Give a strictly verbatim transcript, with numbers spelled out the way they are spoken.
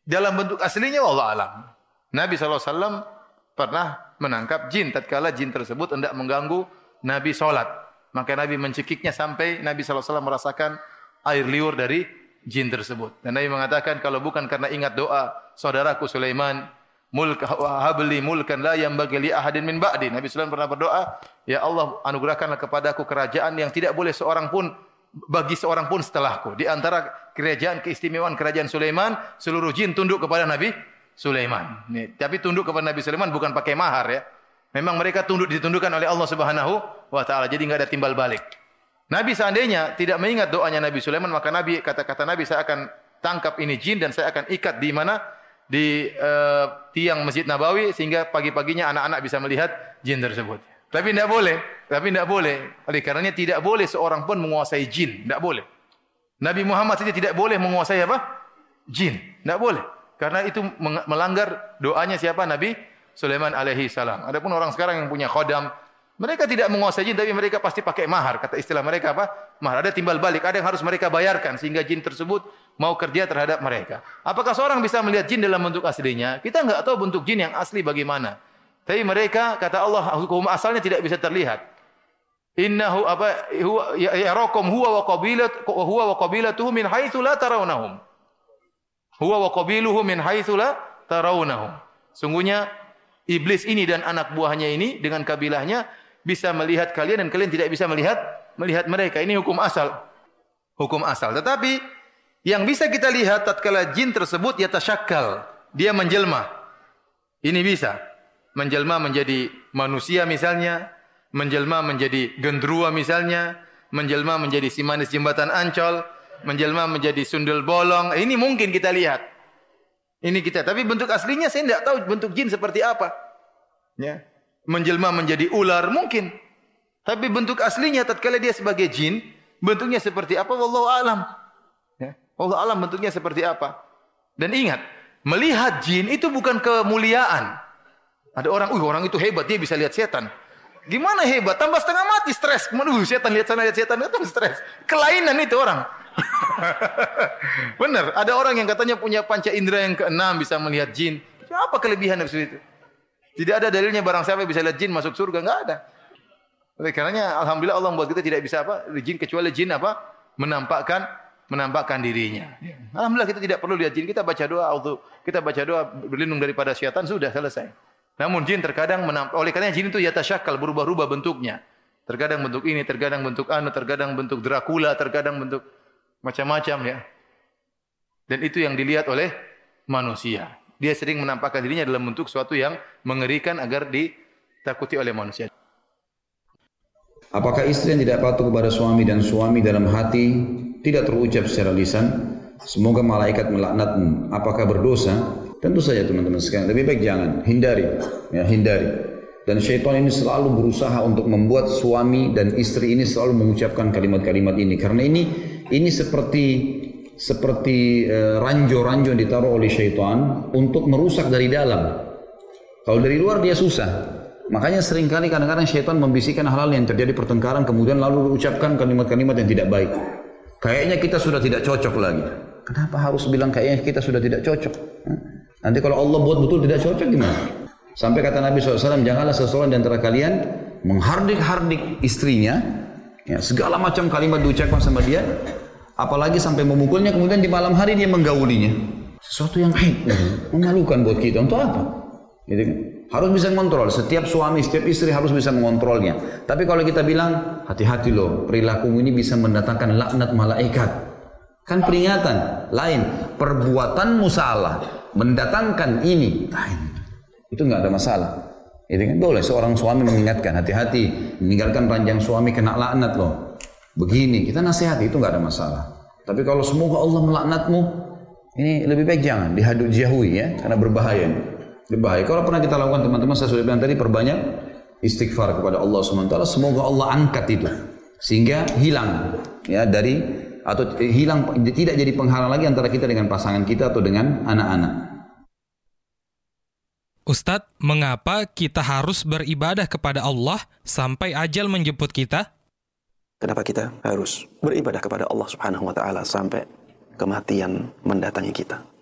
Dalam bentuk aslinya wallahu alam. Nabi sallallahu alaihi wasallam pernah menangkap jin tatkala jin tersebut hendak mengganggu Nabi salat. Maka Nabi mencekiknya sampai Nabi sallallahu alaihi wasallam merasakan air liur dari jin tersebut. Dan Nabi mengatakan kalau bukan karena ingat doa saudaraku Sulaiman, mulk habli mulkan la yanbaghi li ahadin min ba'di. Nabi sallallahu alaihi wasallam pernah berdoa, ya Allah anugerahkanlah kepadaku kerajaan yang tidak boleh seorang pun bagi seorang pun setelahku. Di antara kerajaan keistimewaan kerajaan Sulaiman, seluruh jin tunduk kepada Nabi Sulaiman. Nih, tapi tunduk kepada Nabi Sulaiman bukan pakai mahar ya. Memang mereka tunduk ditundukkan oleh Allah Subhanahu wa taala. Jadi enggak ada timbal balik. Nabi seandainya tidak mengingat doanya Nabi Sulaiman, maka Nabi kata-kata Nabi saya akan tangkap ini jin dan saya akan ikat di mana? Di uh, tiang Masjid Nabawi sehingga pagi-paginya anak-anak bisa melihat jin tersebut. Tapi tidak boleh, tapi tidak boleh. Oleh karenanya tidak boleh seorang pun menguasai jin, tidak boleh. Nabi Muhammad saja tidak boleh menguasai apa? Jin, tidak boleh. Karena itu melanggar doanya siapa? Nabi Sulaiman alaihi salam. Adapun orang sekarang yang punya khodam, mereka tidak menguasai jin tapi mereka pasti pakai mahar. Kata istilah mereka apa? Mahar. Ada timbal balik, ada yang harus mereka bayarkan sehingga jin tersebut mau kerja terhadap mereka. Apakah seorang bisa melihat jin dalam bentuk aslinya? Kita enggak tahu bentuk jin yang asli bagaimana. Tapi mereka kata Allah hukum asalnya tidak bisa terlihat. Innahu apa huwa yarakum huwa wa qabilat huwa wa qabilatuhu min haitsu la tarawnahum. Huwa wa qabiluhu min haitsu la tarawnahum. Sungguhnya iblis ini dan anak buahnya ini dengan kabilahnya bisa melihat kalian dan kalian tidak bisa melihat melihat mereka. Ini hukum asal. Hukum asal. Tetapi yang bisa kita lihat tatkala jin tersebut yatasyakkal, dia menjelma. Ini bisa. Menjelma menjadi manusia misalnya, menjelma menjadi gendruwo misalnya, menjelma menjadi si manis jembatan Ancol, menjelma menjadi sundel bolong. Ini mungkin kita lihat. Ini kita, tapi bentuk aslinya saya tidak tahu bentuk jin seperti apa. Ya. Menjelma menjadi ular mungkin. Tapi bentuk aslinya tatkala dia sebagai jin, bentuknya seperti apa wallahu alam. Ya. Wallahu alam bentuknya seperti apa. Dan ingat, melihat jin itu bukan kemuliaan. Ada orang, uh orang itu hebat, dia bisa lihat setan. Gimana hebat? Tambah setengah mati, stres. Waduh, setan lihat sana, lihat setan, itu stres. Kelainan itu orang. Benar, ada orang yang katanya punya panca indera yang keenam bisa melihat jin. Apa kelebihan dari itu? Tidak ada dalilnya barang siapa bisa lihat jin masuk surga, enggak ada. Oleh karenanya alhamdulillah Allah membuat kita tidak bisa apa? Jin kecuali jin apa? Menampakkan menampakkan dirinya. Alhamdulillah kita tidak perlu lihat jin, kita baca doa, kita baca doa berlindung daripada syaitan sudah selesai. Namun jin terkadang menampak, oleh karena jin itu yatasyakkal, berubah-ubah bentuknya. Terkadang bentuk ini, terkadang bentuk anu, terkadang bentuk Dracula, terkadang bentuk macam-macam ya. Dan itu yang dilihat oleh manusia. Dia sering menampakkan dirinya dalam bentuk sesuatu yang mengerikan agar ditakuti oleh manusia. Apakah istri yang tidak patuh kepada suami dan suami dalam hati tidak terucap secara lisan, semoga malaikat melaknatmu, apakah berdosa? Tentu saja teman-teman sekalian, lebih baik jangan, hindari, ya hindari. Dan syaitan ini selalu berusaha untuk membuat suami dan istri ini selalu mengucapkan kalimat-kalimat ini, karena ini ini seperti seperti uh, ranjau-ranjau yang ditaruh oleh syaitan untuk merusak dari dalam. Kalau dari luar dia susah. Makanya seringkali kadang-kadang syaitan membisikkan hal-hal yang terjadi pertengkaran, kemudian lalu mengucapkan kalimat-kalimat yang tidak baik. Kayaknya kita sudah tidak cocok lagi. Kenapa harus bilang kayaknya kita sudah tidak cocok? Nanti kalau Allah buat betul tidak cocok gimana? Sampai kata Nabi shallallahu alaihi wasallam, janganlah seseorang di antara kalian menghardik-hardik istrinya, ya, segala macam kalimat diucapkan sama dia, apalagi sampai memukulnya, kemudian di malam hari dia menggaulinya. Sesuatu yang aib, memalukan buat kita. Untuk apa? Gitu kan? Harus bisa mengontrol. Setiap suami, setiap istri harus bisa mengontrolnya. Tapi kalau kita bilang, hati-hati loh, perilakumu ini bisa mendatangkan laknat malaikat. Kan peringatan, lain. Perbuatanmu salah, mendatangkan ini, lain. Itu nggak ada masalah. Itu kan boleh seorang suami mengingatkan, hati-hati, meninggalkan ranjang suami kena laknat loh. Begini, kita nasihati, itu nggak ada masalah. Tapi kalau semoga Allah melaknatmu, ini lebih baik jangan, dihadut jauhi ya, karena berbahaya. Berbahaya. Kalau pernah kita lakukan teman-teman, saya sudah bilang tadi, perbanyak istighfar kepada Allah subhanahu wa taala, semoga Allah angkat itu sehingga hilang ya dari atau hilang, tidak jadi penghalang lagi antara kita dengan pasangan kita atau dengan anak-anak. Ustadz, mengapa kita harus beribadah kepada Allah sampai ajal menjemput kita? Kenapa kita harus beribadah kepada Allah subhanahu wa taala sampai kematian mendatangi kita?